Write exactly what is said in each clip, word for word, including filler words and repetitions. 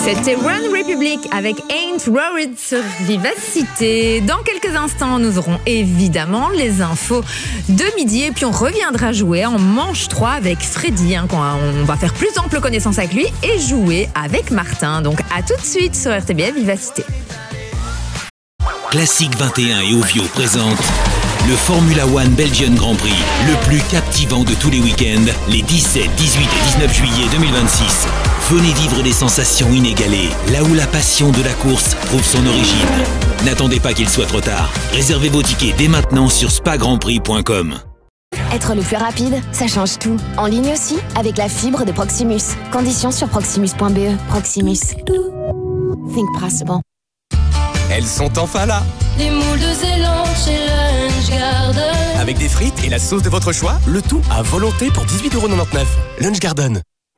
C'était One Republic avec Ain't Worried sur Vivacité. Dans quelques instants, nous aurons évidemment les infos de midi et puis on reviendra jouer en manche trois avec Freddy. Hein, quand on va faire plus ample connaissance avec lui et jouer avec Martin. Donc à tout de suite sur R T B F Vivacité. Classique vingt et un et Ovio présente le Formula One Belgian Grand Prix, le plus captivant de tous les week-ends, les dix-sept, dix-huit et dix-neuf juillet deux mille vingt-six. Venez vivre des sensations inégalées, là où la passion de la course trouve son origine. N'attendez pas qu'il soit trop tard. Réservez vos tickets dès maintenant sur spa grand prix point com. Être le plus rapide, ça change tout. En ligne aussi, avec la fibre de Proximus. Conditions sur proximus point b e. Proximus. Think possible. Elles sont enfin là. Les moules de Zélande chez Lunch Garden. Avec des frites et la sauce de votre choix, le tout à volonté pour dix-huit euros quatre-vingt-dix-neuf. Lunch Garden.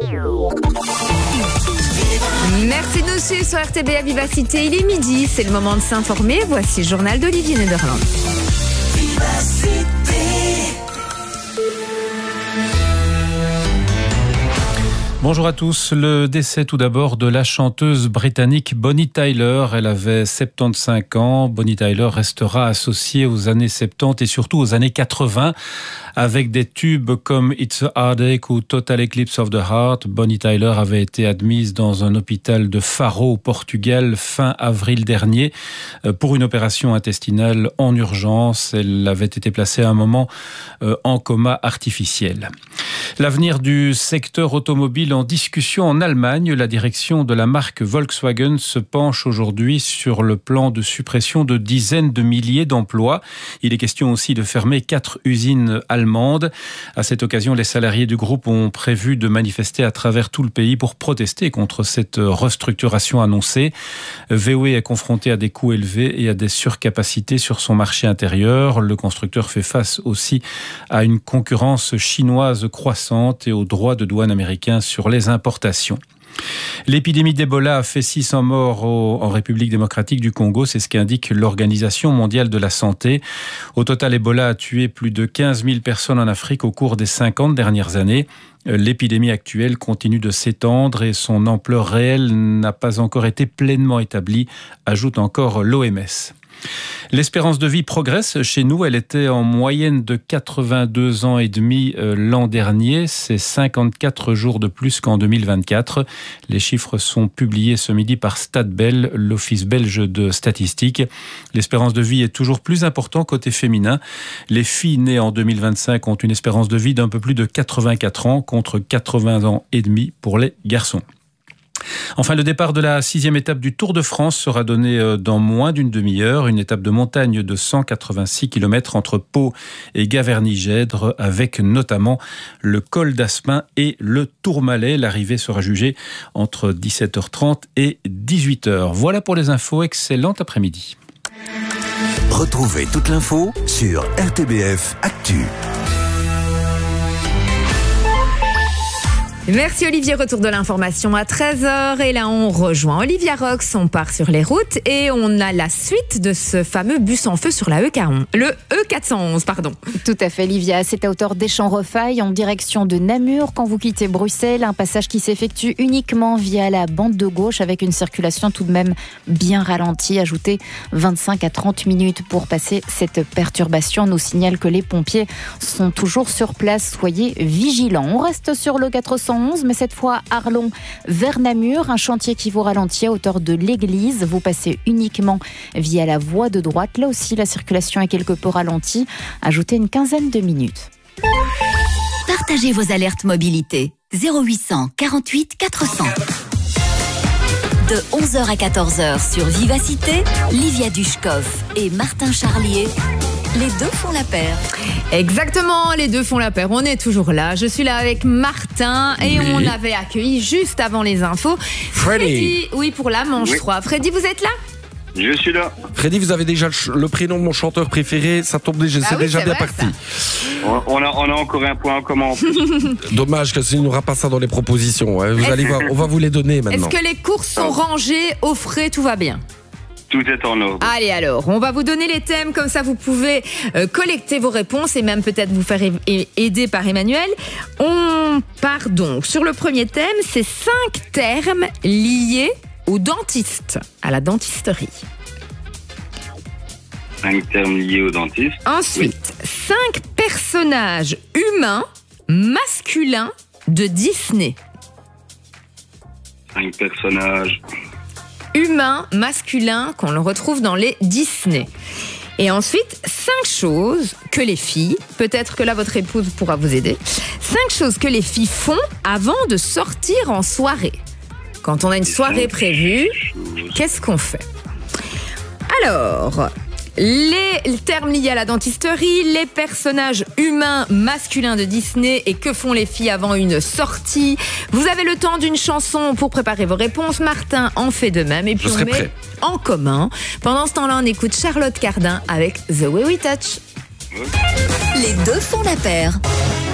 Merci de nous suivre sur R T B à Vivacité. Il est midi, c'est le moment de s'informer. Voici le journal d'Olivier Nederland. Bonjour à tous. Le décès tout d'abord de la chanteuse britannique Bonnie Tyler. Elle avait soixante-quinze ans. Bonnie Tyler restera associée aux années soixante-dix et surtout aux années quatre-vingts avec des tubes comme It's a Heartache ou Total Eclipse of the Heart. Bonnie Tyler avait été admise dans un hôpital de Faro au Portugal fin avril dernier pour une opération intestinale en urgence. Elle avait été placée à un moment en coma artificiel. L'avenir du secteur automobile en discussion en Allemagne. La direction de la marque Volkswagen se penche aujourd'hui sur le plan de suppression de dizaines de milliers d'emplois. Il est question aussi de fermer quatre usines allemandes. À cette occasion, les salariés du groupe ont prévu de manifester à travers tout le pays pour protester contre cette restructuration annoncée. V W est confronté à des coûts élevés et à des surcapacités sur son marché intérieur. Le constructeur fait face aussi à une concurrence chinoise croissante et aux droits de douane américains sur les importations. L'épidémie d'Ebola a fait six cents morts au, en République démocratique du Congo, c'est ce qu'indique l'Organisation mondiale de la santé. Au total, Ebola a tué plus de quinze mille personnes en Afrique au cours des cinquante dernières années. L'épidémie actuelle continue de s'étendre et son ampleur réelle n'a pas encore été pleinement établie, ajoute encore l'O M S. L'espérance de vie progresse chez nous. Elle était en moyenne de quatre-vingt-deux ans et demi l'an dernier. C'est cinquante-quatre jours de plus qu'en deux mille vingt-quatre. Les chiffres sont publiés ce midi par Statbel, l'office belge de statistiques. L'espérance de vie est toujours plus importante côté féminin. Les filles nées en deux mille vingt-cinq ont une espérance de vie d'un peu plus de quatre-vingt-quatre ans contre quatre-vingts ans et demi pour les garçons. Enfin, le départ de la sixième étape du Tour de France sera donné dans moins d'une demi-heure. Une étape de montagne de cent quatre-vingt-six kilomètres entre Pau et Gaverny-Gèdre, avec notamment le col d'Aspin et le Tourmalet. L'arrivée sera jugée entre dix-sept heures trente et dix-huit heures. Voilà pour les infos. Excellent après-midi. Retrouvez toute l'info sur R T B F Actu. Merci Olivier, retour de l'information à treize heures et là on rejoint Olivia Rox, on part sur les routes et on a la suite de ce fameux bus en feu sur la E quatre cent onze, le E quatre cent onze, pardon. Tout à fait Olivia, c'est à hauteur d'Échamps-Refaille en direction de Namur quand vous quittez Bruxelles, un passage qui s'effectue uniquement via la bande de gauche avec une circulation tout de même bien ralentie, ajoutez vingt-cinq à trente minutes pour passer cette perturbation. On nous signale que les pompiers sont toujours sur place, soyez vigilants. On reste sur le quatre cent onze, mais cette fois Arlon vers Namur, un chantier qui vous ralentit à hauteur de l'église. Vous passez uniquement via la voie de droite. Là aussi, la circulation est quelque peu ralentie. Ajoutez une quinzaine de minutes. Partagez vos alertes mobilité. zéro huit cent quarante-huit quatre cents. De onze heures à quatorze heures sur Vivacité, Livia Dushkov et Martin Charlier. Les deux font la paire. Exactement, les deux font la paire. On est toujours là. Je suis là avec Martin et oui. On avait accueilli juste avant les infos Freddy. Freddy, oui, pour la manche oui. trois. Freddy, vous êtes là ? Je suis là. Freddy, vous avez déjà le, le prénom de mon chanteur préféré. Ça tombe déjà, ah c'est oui, déjà c'est bien vrai, parti. On, on, a, on a encore un point en commun en plus. Dommage que s'il n'y aura pas ça dans les propositions. Hein. Vous allez voir, on va vous les donner maintenant. Est-ce que les courses sont rangées, au frais, tout va bien ? Tout est en ordre. Allez alors, on va vous donner les thèmes, comme ça vous pouvez euh, collecter vos réponses et même peut-être vous faire é- aider par Emmanuel. On part donc sur le premier thème, c'est cinq termes liés au dentiste, à la dentisterie. Cinq termes liés au dentiste. Ensuite, oui. cinq personnages humains masculins de Disney. Cinq personnages humains masculins qu'on le retrouve dans les Disney. Et ensuite, cinq choses que les filles, peut-être que là votre épouse pourra vous aider, cinq choses que les filles font avant de sortir en soirée. Quand on a une soirée prévue, qu'est-ce qu'on fait ? Alors, les termes liés à la dentisterie, les personnages humains masculins de Disney et que font les filles avant une sortie. Vous avez le temps d'une chanson pour préparer vos réponses. Martin en fait de même. Et puis on met prêt. en commun. Pendant ce temps-là, on écoute Charlotte Cardin avec The Way We Touch. Les deux font la paire.